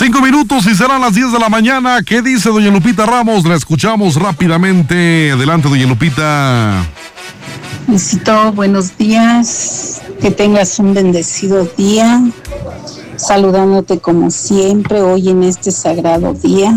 5 minutos y serán las 10 de la mañana. ¿Qué dice doña Lupita Ramos? La escuchamos rápidamente. Adelante, doña Lupita. Luisito, buenos días. Que tengas un bendecido día. Saludándote como siempre hoy en este sagrado día.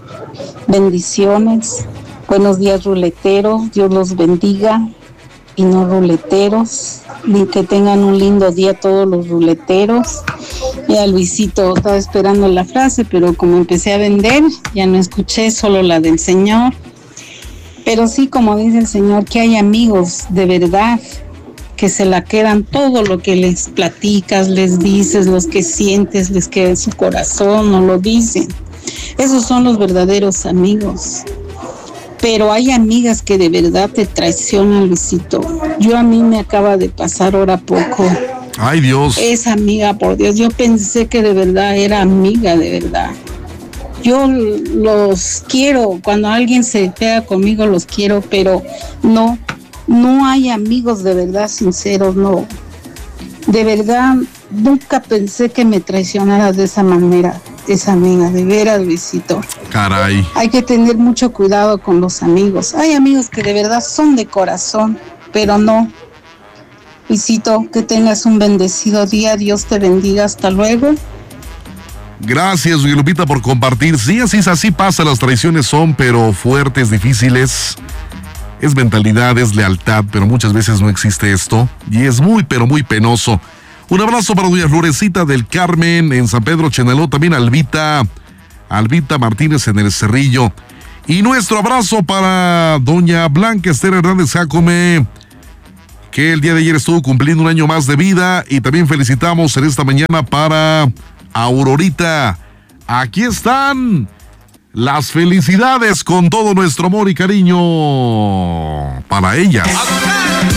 Bendiciones. Buenos días, ruleteros. Dios los bendiga. Y no ruleteros. Y que tengan un lindo día todos los ruleteros. Ya Luisito, estaba esperando la frase, pero como empecé a vender, ya no escuché, solo la del Señor. Pero sí, como dice el Señor, que hay amigos de verdad que se la quedan todo lo que les platicas, les dices, los que sientes, les queda en su corazón, no lo dicen. Esos son los verdaderos amigos. Pero hay amigas que de verdad te traicionan, Luisito. A mí me acaba de pasar ahora poco. Ay, Dios. Esa amiga, por Dios, yo pensé que de verdad era amiga, de verdad. Yo los quiero, cuando alguien se pega conmigo los quiero, pero no hay amigos de verdad sinceros, no. De verdad, nunca pensé que me traicionara de esa manera, esa amiga, de veras, Luisito. Caray. Hay que tener mucho cuidado con los amigos. Hay amigos que de verdad son de corazón, pero no. Luisito, que tengas un bendecido día, Dios te bendiga, hasta luego. Gracias, doña Lupita, por compartir. Sí, así pasa, las traiciones son, pero fuertes, difíciles. Es mentalidad, es lealtad, pero muchas veces no existe esto. Y es muy, pero muy penoso. Un abrazo para doña Florecita del Carmen en San Pedro Chenaló, también Albita Martínez en el Cerrillo. Y nuestro abrazo para doña Blanca Esther Hernández Jacome, que el día de ayer estuvo cumpliendo un año más de vida. Y también felicitamos en esta mañana para Aurorita. Aquí están las felicidades con todo nuestro amor y cariño para ellas.